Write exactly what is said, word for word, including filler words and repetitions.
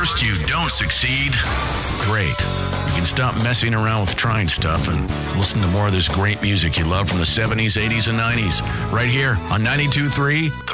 first you don't succeed, great. You can stop messing around with trying stuff and listen to more of this great music you love from the seventies, eighties, and nineties right here on ninety-two point three